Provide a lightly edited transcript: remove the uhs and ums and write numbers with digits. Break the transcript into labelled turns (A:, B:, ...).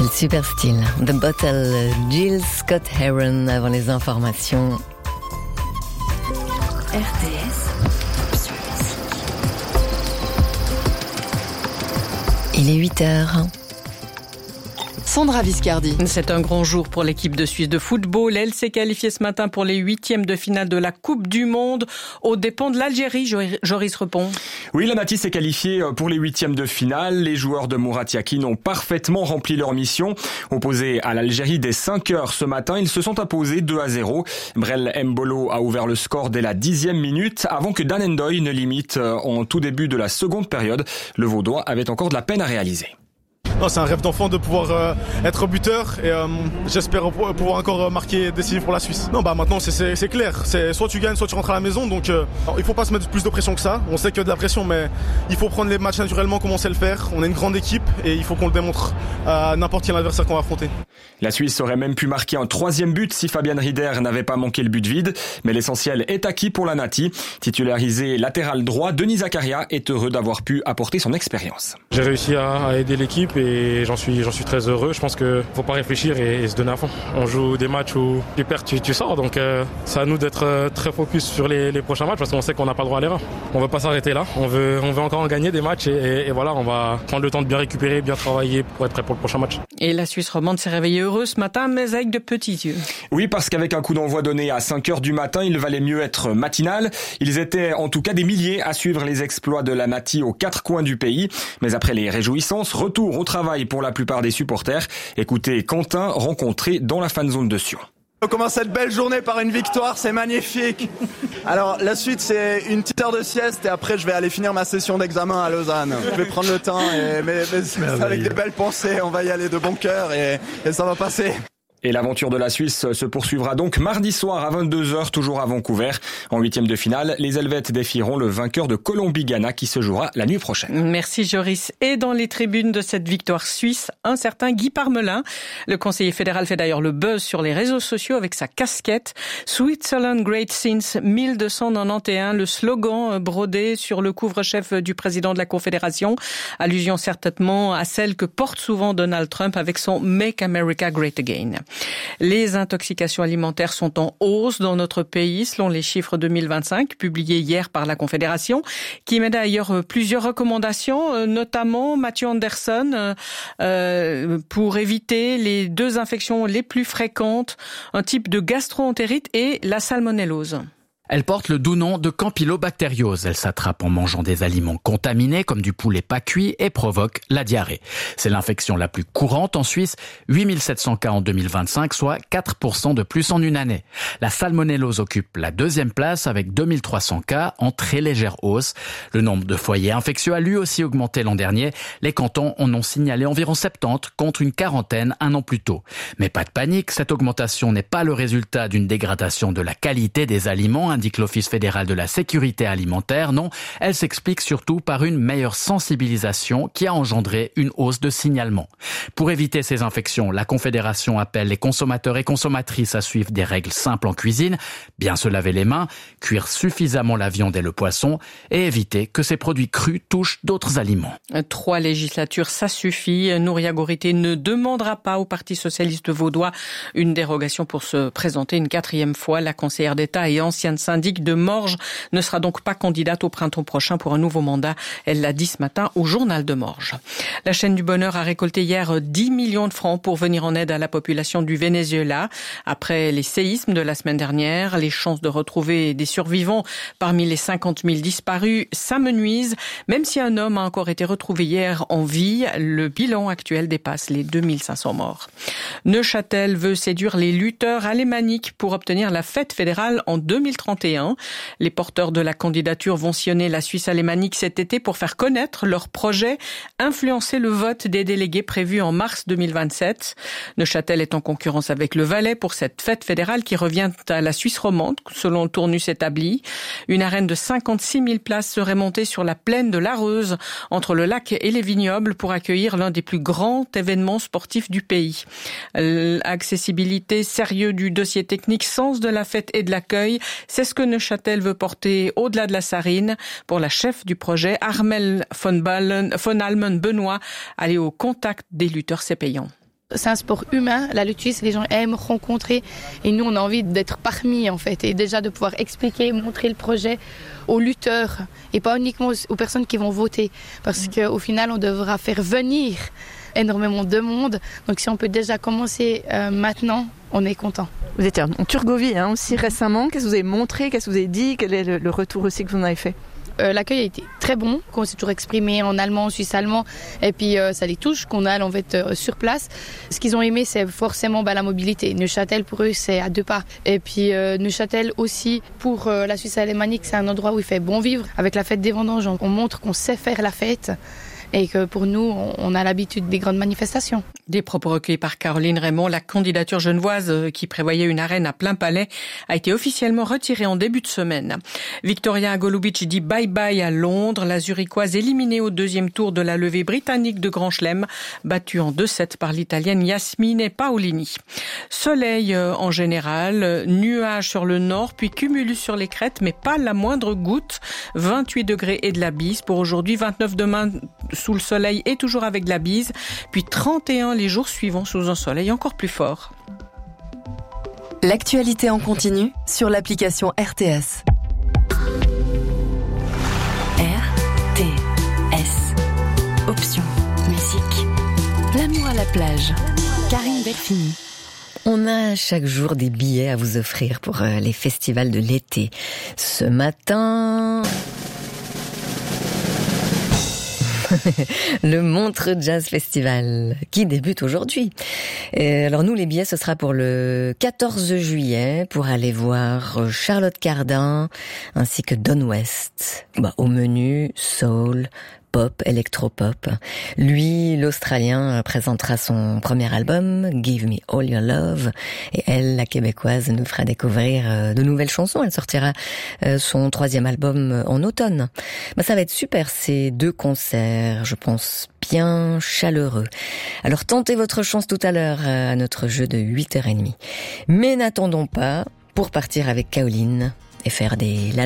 A: Quel super style. The Bottle, Jill Scott Heron avant les informations. RTS. Il est 8h.
B: Sandra Viscardi.
C: C'est un grand jour pour l'équipe de Suisse de football. Elle s'est qualifiée ce matin pour les 8e de finale de la Coupe du Monde aux dépens de l'Algérie. Joris Repond.
D: Oui, la Nati s'est qualifiée pour les 8e de finale. Les joueurs de Murat Yakin ont parfaitement rempli leur mission. Opposés à l'Algérie dès 5h ce matin, ils se sont imposés 2-0. Brel Mbolo a ouvert le score dès la 10e minute avant que Dan Ndoye ne limite en tout début de la seconde période. Le Vaudois avait encore de la peine à réaliser.
E: Non, c'est un rêve d'enfant de pouvoir être buteur et j'espère pouvoir encore marquer décisif pour la Suisse. Non, maintenant c'est clair, c'est soit tu gagnes, soit tu rentres à la maison, donc il faut pas se mettre plus de pression que ça. On sait qu'il y a de la pression, mais il faut prendre les matchs naturellement comme on sait le faire. On est une grande équipe et il faut qu'on le démontre à n'importe quel adversaire qu'on va affronter.
D: La Suisse aurait même pu marquer un 3e but si Fabian Rieder n'avait pas manqué le but vide, mais l'essentiel est acquis pour la Nati. Titularisé latéral droit, Denis Zakaria est heureux d'avoir pu apporter son expérience.
F: J'ai réussi à aider l'équipe et j'en suis très heureux. Je pense qu'il faut pas réfléchir et se donner à fond. On joue des matchs où tu perds, tu sors, donc c'est à nous d'être très focus sur les prochains matchs parce qu'on sait qu'on n'a pas le droit à l'erreur. On veut pas s'arrêter là, on veut encore en gagner des matchs et voilà, on va prendre le temps de bien récupérer, bien travailler pour être prêt pour le prochain match.
C: Et la Suisse romande s'est réveillée heureuse ce matin, mais avec de petits yeux.
D: Oui, parce qu'avec un coup d'envoi donné à 5h du matin, il valait mieux être matinal. Ils étaient en tout cas des milliers à suivre les exploits de la Nati aux 4 coins du pays. Mais après les réjouissances, retour au travail pour la plupart des supporters. Écoutez Quentin, rencontré dans la fan zone de Sion.
G: On commence cette belle journée par une victoire, c'est magnifique. Alors la suite c'est une petite heure de sieste et après je vais aller finir ma session d'examen à Lausanne. Je vais prendre le temps, mais avec des belles pensées, on va y aller de bon cœur et ça va passer.
D: Et l'aventure de la Suisse se poursuivra donc mardi soir à 22h, toujours à Vancouver. En 8e de finale, les Helvètes défieront le vainqueur de Colombie-Ghana qui se jouera la nuit prochaine.
C: Merci Joris. Et dans les tribunes de cette victoire suisse, un certain Guy Parmelin. Le conseiller fédéral fait d'ailleurs le buzz sur les réseaux sociaux avec sa casquette Switzerland Great Since 1291, le slogan brodé sur le couvre-chef du président de la Confédération. Allusion certainement à celle que porte souvent Donald Trump avec son Make America Great Again. Les intoxications alimentaires sont en hausse dans notre pays, selon les chiffres 2025 publiés hier par la Confédération, qui met d'ailleurs plusieurs recommandations, notamment Matthew Anderson, pour éviter les 2 infections les plus fréquentes, un type de gastro-entérite et la salmonellose.
H: Elle porte le doux nom de campylobactériose. Elle s'attrape en mangeant des aliments contaminés comme du poulet pas cuit et provoque la diarrhée. C'est l'infection la plus courante en Suisse, 8700 cas en 2025, soit 4% de plus en une année. La salmonellose occupe la 2e place avec 2300 cas en très légère hausse. Le nombre de foyers infectieux a lui aussi augmenté l'an dernier. Les cantons en ont signalé environ 70 contre une quarantaine un an plus tôt. Mais pas de panique, cette augmentation n'est pas le résultat d'une dégradation de la qualité des aliments, indique l'Office fédéral de la sécurité alimentaire. Non, elle s'explique surtout par une meilleure sensibilisation qui a engendré une hausse de signalement. Pour éviter ces infections, la Confédération appelle les consommateurs et consommatrices à suivre des règles simples en cuisine, bien se laver les mains, cuire suffisamment la viande et le poisson et éviter que ces produits crus touchent d'autres aliments.
C: 3 législatures, ça suffit. Nouria Gorité ne demandera pas au Parti socialiste vaudois une dérogation pour se présenter une 4e fois. La conseillère d'État et ancienne syndic de Morges ne sera donc pas candidate au printemps prochain pour un nouveau mandat. Elle l'a dit ce matin au journal de Morges. La chaîne du bonheur a récolté hier 10 millions de francs pour venir en aide à la population du Venezuela. Après les séismes de la semaine dernière, les chances de retrouver des survivants parmi les 50 000 disparus s'amenuisent. Même si un homme a encore été retrouvé hier en vie, le bilan actuel dépasse les 2500 morts. Neuchâtel veut séduire les lutteurs alémaniques pour obtenir la fête fédérale en 2031. Les porteurs de la candidature vont sillonner la Suisse alémanique cet été pour faire connaître leur projet, influencer le vote des délégués prévu en mars 2027. Neuchâtel est en concurrence avec le Valais pour cette fête fédérale qui revient à la Suisse romande, selon le tournus établi. Une arène de 56 000 places serait montée sur la plaine de l'Areuse, entre le lac et les vignobles, pour accueillir l'un des plus grands événements sportifs du pays. Accessibilité, sérieux du dossier technique, sens de la fête et de l'accueil, c'est ce que Neuchâtel veut porter au-delà de la Sarine. Pour la chef du projet, Armel von Almen Benoît, aller au contact des lutteurs, c'est payant.
I: C'est un sport humain, la lutte suisse, les gens aiment rencontrer et nous on a envie d'être parmi en fait et déjà de pouvoir expliquer, montrer le projet aux lutteurs et pas uniquement aux personnes qui vont voter parce qu'au final on devra faire venir énormément de monde, donc si on peut déjà commencer maintenant, on est content.
B: Vous étiez en Turgovie aussi récemment, qu'est-ce que vous avez montré, qu'est-ce que vous avez dit, quel est le retour aussi que vous en avez fait?
I: L'accueil a été très bon, qu'on s'est toujours exprimé en allemand, en suisse-allemand, et puis ça les touche, qu'on a en fait sur place. Ce qu'ils ont aimé, c'est forcément la mobilité. Neuchâtel, pour eux, c'est à 2 pas. Et puis Neuchâtel aussi, pour la Suisse alémanique, c'est un endroit où il fait bon vivre. Avec la fête des vendanges, on montre qu'on sait faire la fête. Et que pour nous, on a l'habitude des grandes manifestations.
C: Des propos recueillis par Caroline Raymond. La candidature genevoise qui prévoyait une arène à plein palais a été officiellement retirée en début de semaine. Victoria Golubic dit bye-bye à Londres. La Zurichoise éliminée au 2e tour de la levée britannique de Grand Chelem, battue en 2-7 par l'Italienne Yasmine Paolini. Soleil en général, nuages sur le nord, puis cumulus sur les crêtes, mais pas la moindre goutte. 28 degrés et de la bise pour aujourd'hui, 29 demain sous le soleil et toujours avec de la bise, puis 31 les jours suivants sous un soleil encore plus fort.
J: L'actualité en continu sur l'application RTS. RTS. Option. Musique. L'amour à la plage. Karine Delphini.
A: On a chaque jour des billets à vous offrir pour les festivals de l'été. Ce matin... le Montreux Jazz Festival qui débute aujourd'hui. Alors nous, les billets, ce sera pour le 14 juillet pour aller voir Charlotte Cardin ainsi que Don West. Au menu, soul, pop, électropop. Lui, l'Australien, présentera son premier album, Give Me All Your Love, et elle, la Québécoise, nous fera découvrir de nouvelles chansons. Elle sortira son 3e album en automne. Ça va être super, ces 2 concerts, je pense, bien chaleureux. Alors tentez votre chance tout à l'heure à notre jeu de 8h30. Mais n'attendons pas pour partir avec Caroline et faire des